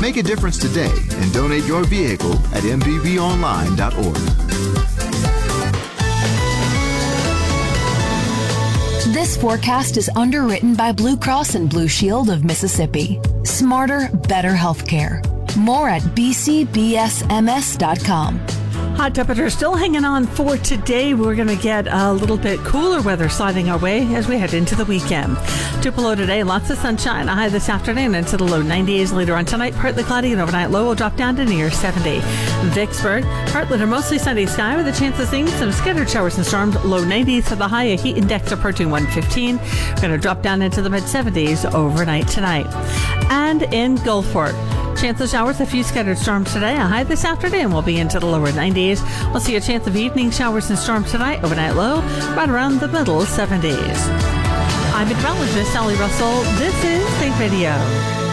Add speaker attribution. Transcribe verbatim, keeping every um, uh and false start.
Speaker 1: Make a difference today and donate your vehicle at m v v online dot org.
Speaker 2: This forecast is underwritten by Blue Cross and Blue Shield of Mississippi. Smarter, better healthcare. More at b c b s m s dot com.
Speaker 3: Hot temperatures still hanging on for today. We're going to get a little bit cooler weather sliding our way as we head into the weekend. Tupelo today, lots of sunshine. A high this afternoon into the low nineties. Later on tonight, partly cloudy, and overnight low will drop down to near seventy. Vicksburg, partly to mostly sunny sky with a chance of seeing some scattered showers and storms. Low nineties for the high, a heat index approaching one fifteen. We're going to drop down into the mid seventies overnight tonight. And in Gulfport, chance of showers, a few scattered storms today. A high this afternoon will be into the lower nineties. We'll see a chance of evening showers and storms tonight. Overnight low right around the middle seventies. I'm meteorologist Sally Russell. This is Think Radio.